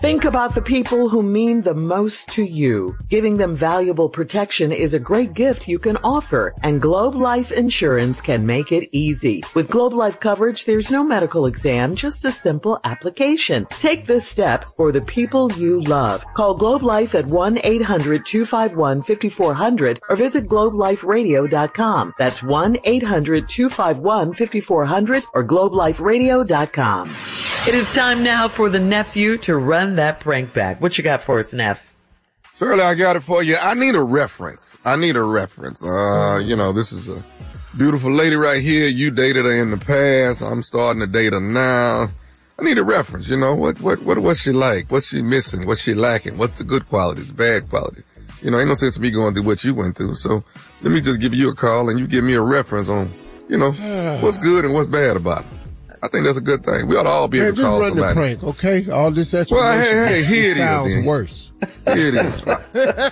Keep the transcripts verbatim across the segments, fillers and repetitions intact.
Think about the people who mean the most to you. Giving them valuable protection is a great gift you can offer, and Globe Life Insurance can make it easy. With Globe Life coverage, there's no medical exam, just a simple application. Take this step for the people you love. Call Globe Life at one eight hundred two five one five four zero zero or visit globe life radio dot com. That's one eight hundred two five one five four zero zero or globe life radio dot com. It is time now for the nephew to run that prank back. What you got for us, Neff? Shirley, I got it for you. I need a reference. I need a reference. Uh, you know, this is a beautiful lady right here. You dated her in the past. I'm starting to date her now. I need a reference. You know, what, what, what, what's she like? What's she missing? What's she lacking? What's the good qualities, bad qualities? You know, ain't no sense in me going through what you went through. So let me just give you a call and you give me a reference on, you know, what's good and what's bad about it. I think that's a good thing. We ought to all be able to call somebody. Just run the prank, okay? All this extra. Well, hey, hey, here it sounds is. Sounds worse. Here it is. uh,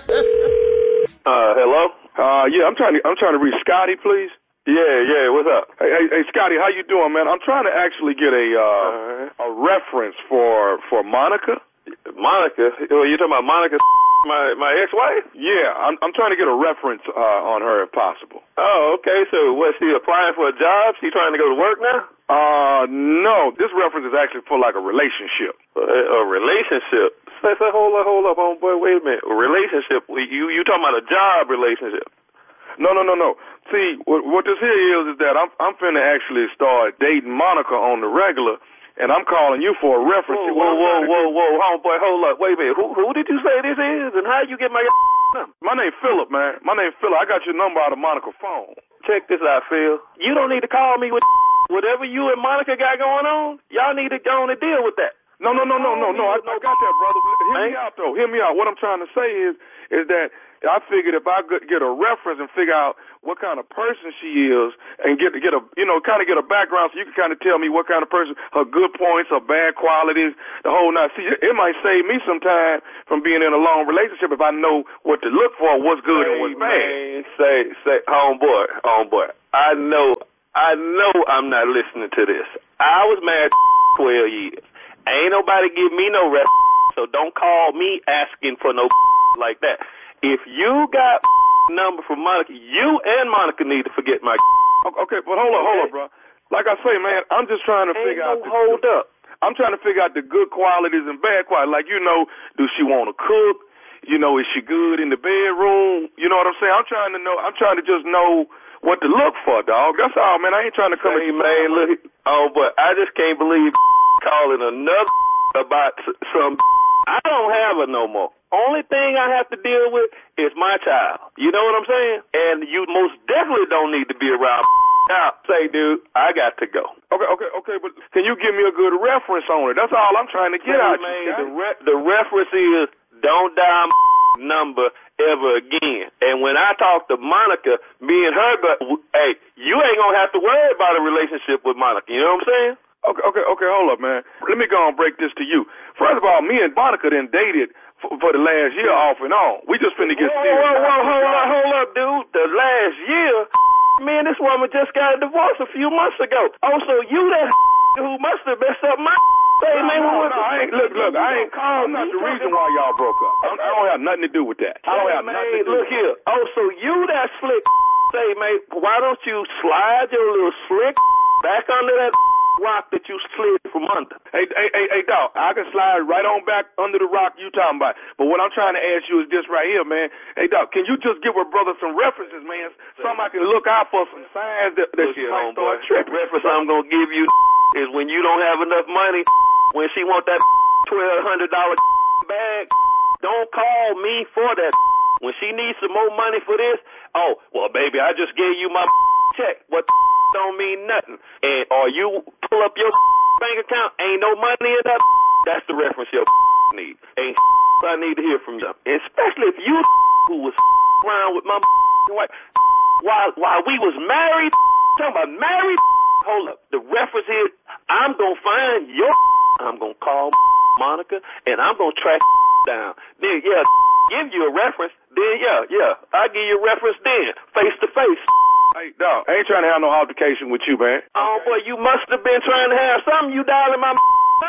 hello? Uh, yeah, I'm trying to, I'm trying to reach Scotty, please. Yeah, yeah, what's up? Hey, hey, hey, Scotty, how you doing, man? I'm trying to actually get a, uh, uh, a reference for, for Monica. Monica? Oh, you talking about Monica, my, my ex-wife? Yeah, I'm, I'm trying to get a reference, uh, on her if possible. Oh, okay. So was she applying for a job? She trying to go to work now? Uh, no, this reference is actually for like a relationship. A, a relationship? Say, say, hold up, hold up, homeboy, wait a minute. A relationship? You, you talking about a job relationship? No, no, no, no. See, what, what this here is, is that I'm, I'm finna actually start dating Monica on the regular, and I'm calling you for a reference. Whoa, whoa, whoa, whoa, whoa, homeboy, hold up, wait a minute. Who, who did you say this is, and how you get my number? My name's Philip, man. My name's Philip. I got your number out of Monica's phone. Check this out, Phil. You don't need to call me with whatever you and Monica got going on. Y'all need to go on and deal with that. No, no, no, no, no, no. I, I got that, brother. Hear me out, though. Hear me out. What I'm trying to say is, is that I figured if I could get a reference and figure out what kind of person she is and get get a, you know, kind of get a background so you can kind of tell me what kind of person, her good points, her bad qualities, the whole nine. See, it might save me some time from being in a long relationship if I know what to look for, what's good hey, and what's man, bad. Say, say, homeboy, homeboy, I know, I know I'm not listening to this. I was married twelve years. Ain't nobody give me no rep, so don't call me asking for no like that. If you got number from Monica, you and Monica need to forget my. Okay, but hold up, hold up, bro. Like I say, man, I'm just trying to Ain't figure no out. The, hold up. I'm trying to figure out the good qualities and bad qualities. Like, you know, do she want to cook? You know, is she good in the bedroom? You know what I'm saying? I'm trying to know. I'm trying to just know what to look for, dog. That's all, man. I ain't trying to come. Hey, man, look. Oh, but I just can't believe calling another about some. I don't have her no more. Only thing I have to deal with is my child. You know what I'm saying? And you most definitely don't need to be around. Now, say, dude, I got to go. Okay, okay, okay, but can you give me a good reference on it? That's all I'm trying to get hey, out man, you. The, re- the reference is don't dial number ever again. And when I talk to Monica, me and her, but hey, you ain't gonna have to worry about a relationship with Monica. You know what I'm saying? Okay, okay, okay, hold up, man. Let me go and break this to you. First of all, me and Monica then dated for, for the last year off and on. We just finna get whoa, serious. Whoa, whoa, hold up, hold up, dude. The last year, man, this woman just got a divorce a few months ago. Oh, so you that who must have messed up my hey, no, man, no, what no, I ain't, look, look, I ain't, I'm not the reason why y'all broke up. I, I don't have nothing to do with that. I don't have man, nothing to do look with here. that. Oh, so you that slick say, man, why don't you slide your little slick back under that rock that you slid from under? Hey, hey, hey, hey, dog, I can slide right on back under the rock you talking about. But what I'm trying to ask you is this right here, man. Hey, dog, can you just give a brother some references, man? Something I can look out for, some signs that, that she might start tripping. The reference I'm going to give you is when you don't have enough money, when she want that twelve hundred dollars bag, don't call me for that. When she needs some more money for this, oh, well, baby, I just gave you my check. What don't mean nothing. And or you pull up your bank account, ain't no money in that. That's the reference your need. Ain't I need to hear from you. Especially if you who was around with my wife while while we was married. Talking about married. Hold up. The reference is I'm gonna find your. I'm gonna call Monica and I'm gonna track down. Then yeah, give you a reference. Then yeah, yeah, I give you a reference. Then face to face. Hey, dog, I ain't trying to have no altercation with you, man. Oh, boy, you must have been trying to have something. You dialing my number.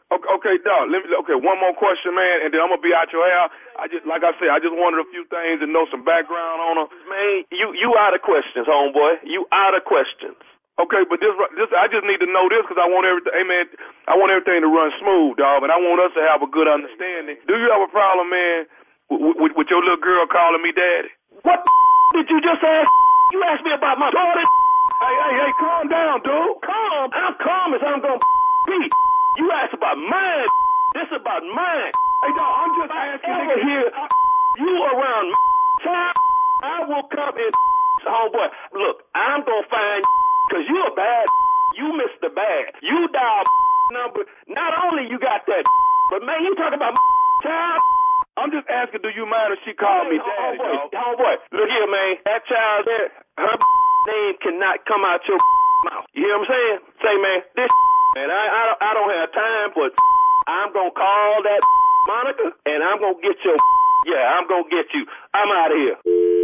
Okay, okay, dog. Let me. Okay, one more question, man, and then I'm gonna be out your hair. I just, like I said, I just wanted a few things and know some background on her. Man, you you out of questions, homeboy. You out of questions. Okay, but this, this, I just need to know this because I want everything. Hey, man, I want everything to run smooth, dog, and I want us to have a good understanding. Do you have a problem, man, with, with, with your little girl calling me daddy? What the did you just ask? You asked me about my daughter. Hey, hey, hey, calm down, dude. Calm. How calm as I'm gonna be? You asked about mine. This about mine. Hey, dog, I'm just asking. Over nigga, here, I, you around time, I will come in. Homeboy, look, I'm gonna find because you a bad. You missed the bag. You dial number. Not only you got that, but man, you talking about child. I'm just asking, do you mind if she called me daddy, homeboy, dog? homeboy, look here, man. That child there, her name cannot come out your mouth. You hear what I'm saying? Say, man, this man, I, I, I don't have time, but I'm going to call that Monica, and I'm going to get your yeah, I'm going to get you. I'm out of here.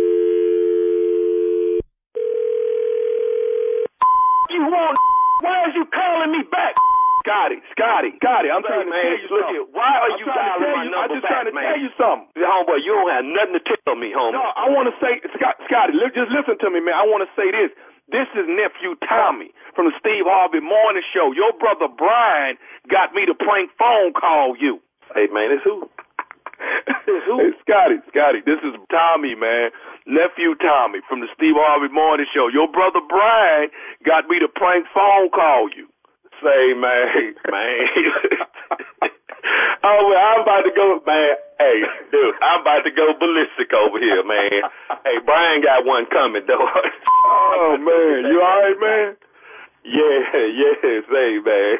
You want why is you calling me back? Scotty, Scotty, Scotty, I'm Say, trying to man, tell you look something. here. Why are I'm you trying to dialing tell my you, number I'm just back, trying to man? tell you something. Homeboy, you don't have nothing to tell me, homeboy. No, I want to say, Scott, Scotty, li- just listen to me, man. I want to say this. This is nephew Tommy from the Steve Harvey Morning Show. Your brother Brian got me to prank phone call you. Hey, man, it's who? It's who? Hey, Scotty, Scotty, this is Tommy, man. Nephew Tommy from the Steve Harvey Morning Show. Your brother Brian got me to prank phone call you. Say, man, man. Oh, well, I'm about to go, man. Hey, dude, I'm about to go ballistic over here, man. Hey, Brian got one coming, though. Oh, man. You all right, man? Yeah, yeah, say, man.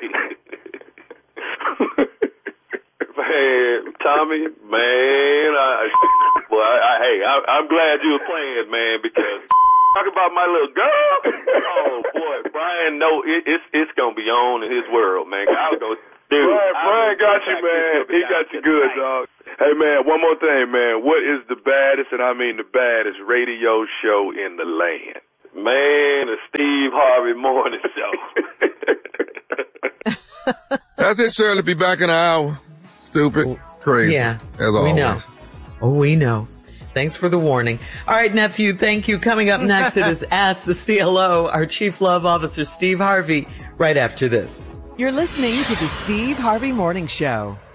Man, Tommy, man, I, boy, I, I, hey, I, I'm glad you were playing, man, because talk about my little girl. Oh boy, Brian, no, it, it's it's gonna be on in his world, man. I'll go, dude. Brian, Brian got you, man. He got you good, dog. Hey, man, one more thing, man. What is the baddest, and I mean the baddest, radio show in the land? Man, the Steve Harvey Morning Show. That's it, Shirley. Be back in an hour. Stupid. Crazy. Yeah. As we always. know. Oh, we know. Thanks for the warning. All right, nephew, thank you. Coming up next, it is Ask the C L O, our Chief Love Officer, Steve Harvey, right after this. You're listening to the Steve Harvey Morning Show.